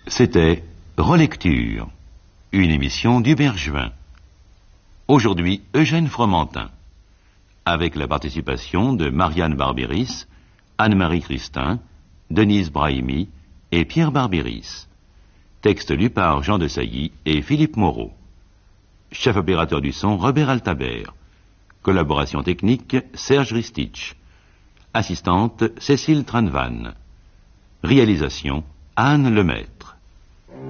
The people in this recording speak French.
C'était Relecture, une émission d'Hubert Juin. Aujourd'hui, Eugène Fromentin, avec la participation de Marianne Barbiris, Anne-Marie Christin, Denise Brahimi et Pierre Barbiris. Texte lu par Jean de Sailly et Philippe Moreau. Chef opérateur du son, Robert Altabert. Collaboration technique, Serge Ristich. Assistante, Cécile Tranvan. Réalisation, Anne Lemaître.